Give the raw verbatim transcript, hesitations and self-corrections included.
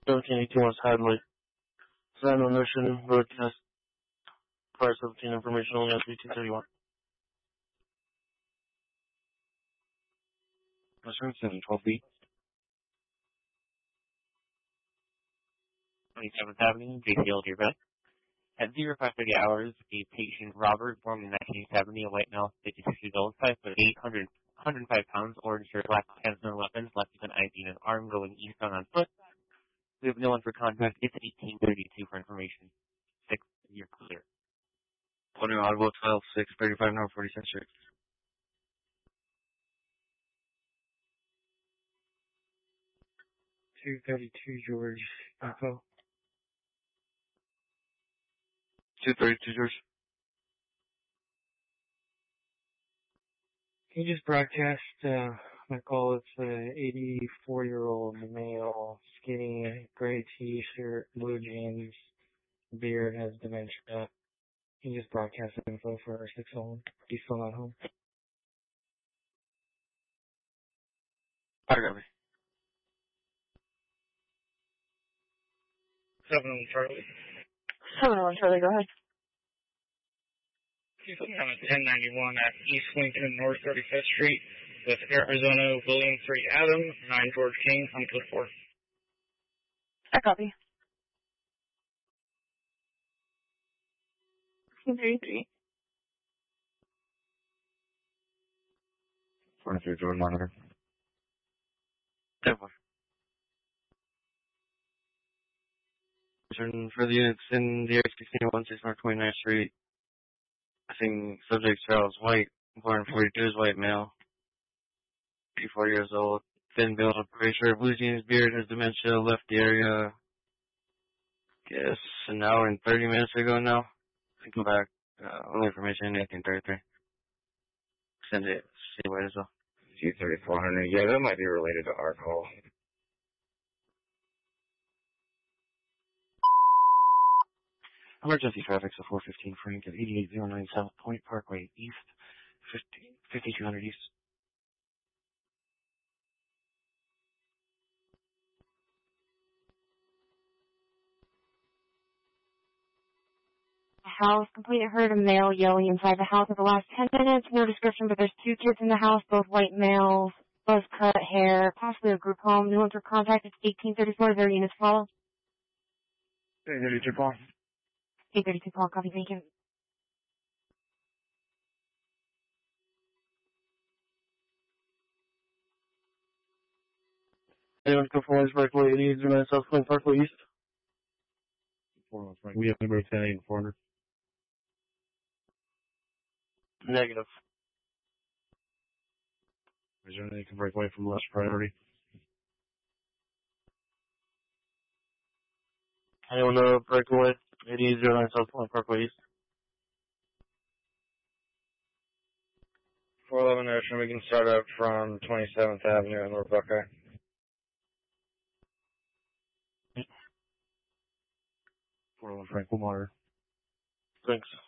seventeen eighteen West Hadley. Sign on mission, broadcast, prior seventeen information only on eighteen thirty-one. Western seven twelve B. twenty-seventh Avenue, J C L Dearborn. At zero five thirty hours, a patient, Robert, born in nineteen seventy, a white male, fifty-six years old, five foot eight, one hundred, one hundred five pounds, orange shirt, black pants, no weapons, left with an I D in an arm, going eastbound on foot. We have no one for contact. It's eighteen thirty-two for information. Six, you're clear. Twenty Audible twelve six thirty-five North forty-second Street. two thirty-two George Echo. two thirty-two George. Can you just broadcast uh, my call? It's an eighty-four-year-old male, skinny, gray t-shirt, blue jeans, beard, has dementia. Can you just broadcast info for our six oh one? He's still not home. I got me. seven oh one Charlie. seven oh one Charlie, go ahead. I'm at ten ninety-one at East Lincoln, North thirty-fifth Street, with Arizona William three Adam, nine George King, on code four. I copy. thirty-three. forty-three George Monitor. Denver. For the units in the area sixteen one six North twenty-ninth Street. I think subject Charles White, born forty-two, is white male, fifty-four years old, thin build, gray shirt, blue jeans, beard, has dementia, left the area, guess, an hour and thirty minutes ago now. I come back, uh, only information, eighteen thirty-three. Send it, see what it is though. G thirty-four hundred, yeah, that might be related to our call. Emergency traffic, so four fifteen Frank at eighty-eight oh nine South Point Parkway East, fifty-two hundred East. House, completely heard a male yelling inside the house for the last ten minutes. No description, but there's two kids in the house, both white males, buzz cut hair, possibly a group home. No one's for contact. It's eighteen thirty-four. Their units follow. eight thirty-two Paul. eight thirty-two Paul, copy, thank you. Anyone come from Lynchburg, eighty oh nine South Point Parkway East? We have number ten eight four hundred. Negative. Is there anything you can break away from less priority? Anyone know breakaway? eighty oh nine South Point Parkway East. four eleven Ocean, we can start up from twenty-seventh Avenue in North Buckeye. four eleven Frank, we'll monitor. Thanks.